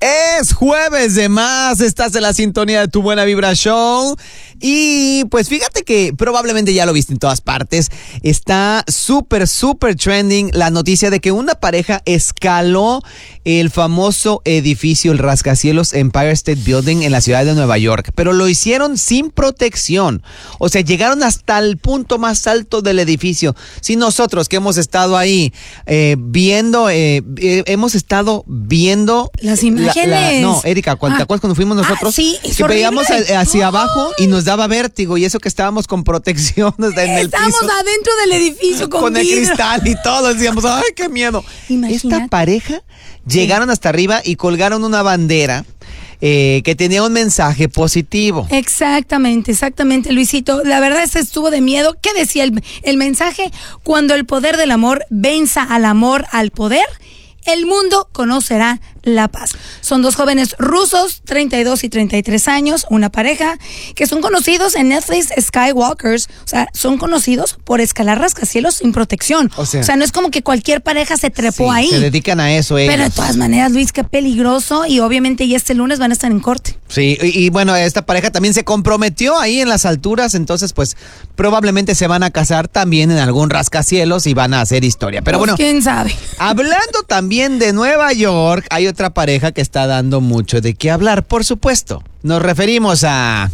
Es jueves de más, estás en la sintonía de Tu Buena Vibra Show. Y pues fíjate que probablemente ya lo viste en todas partes. Está súper trending la noticia de que una pareja escaló el famoso edificio, el rascacielos Empire State Building en la ciudad de Nueva York. Pero lo hicieron sin protección. O sea, llegaron hasta el punto más alto del edificio. Si nosotros que hemos estado ahí hemos estado viendo las imágenes. No, Erika, ¿te acuerdas cuando fuimos nosotros? Sí, que veíamos hacia abajo y nos daba vértigo, y eso que estábamos con protección en el piso. Estamos adentro del edificio con el cristal y todo, decíamos, ¡ay, qué miedo! Imagínate. Esta pareja llegaron hasta arriba y colgaron una bandera que tenía un mensaje positivo. Exactamente, Luisito. La verdad estuvo de miedo. ¿Qué decía el mensaje? Cuando el poder del amor venza al amor, al poder, el mundo conocerá la paz. Son dos jóvenes rusos, 32 y 33 años, una pareja que son conocidos en Netflix, Skywalkers. O sea, son conocidos por escalar rascacielos sin protección. O sea, no es como que cualquier pareja se trepó ahí. Se dedican a eso ellos. Pero de todas maneras, Luis, qué peligroso. Y obviamente ya este lunes van a estar en corte. Sí, y bueno, esta pareja también se comprometió ahí en las alturas. Entonces, pues, probablemente se van a casar también en algún rascacielos y van a hacer historia. Pero pues, bueno, quién sabe. Hablando también de Nueva York, hay otra pareja que está dando mucho de qué hablar, por supuesto. Nos referimos a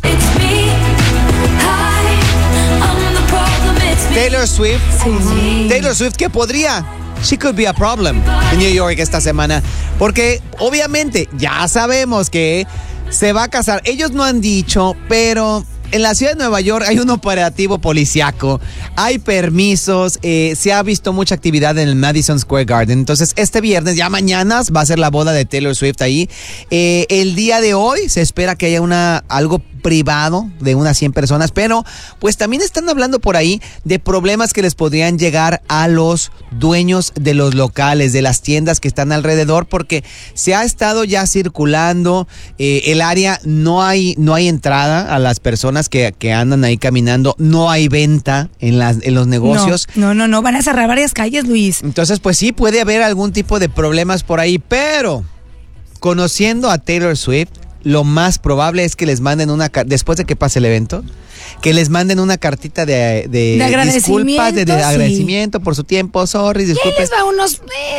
Taylor Swift. Sí. Taylor Swift, que podría, she could be a problem en New York esta semana, porque obviamente ya sabemos que se va a casar. Ellos no han dicho, pero en la ciudad de Nueva York hay un operativo policiaco, hay permisos, se ha visto mucha actividad en el Madison Square Garden. Entonces, este viernes, ya mañana, va a ser la boda de Taylor Swift ahí. El día de hoy se espera que haya algo privado de unas 100 personas, pero pues también están hablando por ahí de problemas que les podrían llegar a los dueños de los locales, de las tiendas que están alrededor, porque se ha estado ya circulando el área, no hay entrada a las personas que andan ahí caminando, no hay venta en los negocios. No, van a cerrar varias calles, Luis. Entonces, pues sí, puede haber algún tipo de problemas por ahí, pero conociendo a Taylor Swift, lo más probable es que les manden después de que pase el evento, que les manden una cartita de disculpas, de agradecimiento por su tiempo, sorry, disculpas. ¿Qué les va? Unos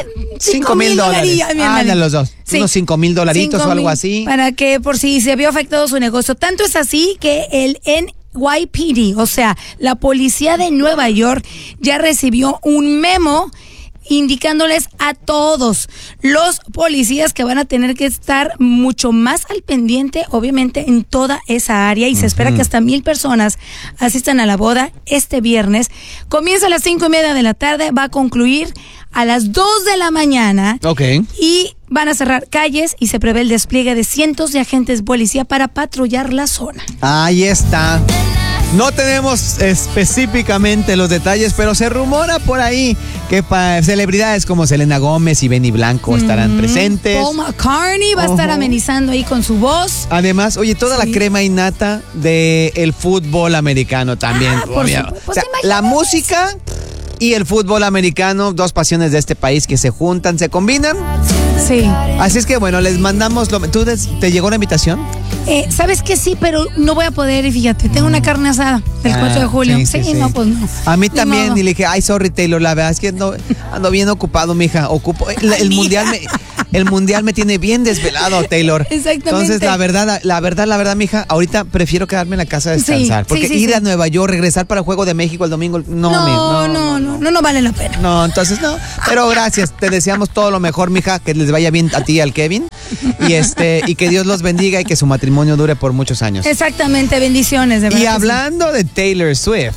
$5,000. Andan los dos, sí. Unos $5,000 o algo así. Para que por si se vio afectado su negocio. Tanto es así que el NYPD, o sea, la policía de Nueva York, ya recibió un memo indicándoles a todos los policías que van a tener que estar mucho más al pendiente, obviamente, en toda esa área, y se espera que hasta 1,000 personas asistan a la boda este viernes. Comienza a las 5:30 de la tarde, va a concluir a las 2 de la mañana. Okay. Y van a cerrar calles y se prevé el despliegue de cientos de agentes policía para patrullar la zona. Ahí está. No tenemos específicamente los detalles, pero se rumora por ahí que celebridades como Selena Gómez y Benny Blanco estarán presentes. Paul McCartney va a estar amenizando ahí con su voz. Además, oye, toda la crema innata del fútbol americano también. Pues, o sea, la música y el fútbol americano, dos pasiones de este país que se juntan, se combinan. Sí. Así es que bueno, les mandamos ¿Tú te llegó una invitación? Sabes que sí, pero no voy a poder, y fíjate, tengo una carne asada el 4 de julio. Sí. No, pues no. A mí también, y le dije, ay, sorry, Taylor, la verdad es que ando bien ocupado, mija. El mundial me tiene bien desvelado, Taylor. Exactamente. Entonces, la verdad, mija, ahorita prefiero quedarme en la casa a descansar. Porque ir a Nueva York, regresar para el Juego de México el domingo, no vale la pena. No, entonces no. Pero gracias, te deseamos todo lo mejor, mija, que les vaya bien a ti y al Kevin. Y que Dios los bendiga y que su matrimonio dure por muchos años. Exactamente, bendiciones, de verdad. Y hablando de Taylor Swift.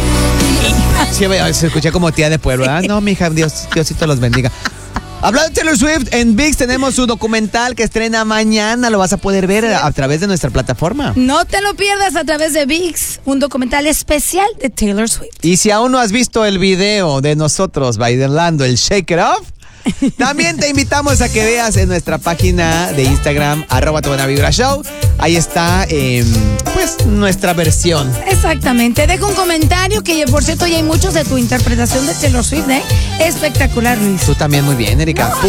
Sí, se escucha como tía de pueblo, ¿verdad? No, mija, Diosito los bendiga. Hablando de Taylor Swift, en ViX tenemos su documental que estrena mañana. Lo vas a poder ver a través de nuestra plataforma. No te lo pierdas a través de ViX, un documental especial de Taylor Swift. Y si aún no has visto el video de nosotros bailando el Shake It Off, también te invitamos a que veas en nuestra página de Instagram, @TuBuenaVibraShow. Ahí está, pues, nuestra versión. Exactamente. Deja un comentario, que por cierto ya hay muchos de tu interpretación de Taylor Swift, Espectacular, Luis. Tú también muy bien, Erika.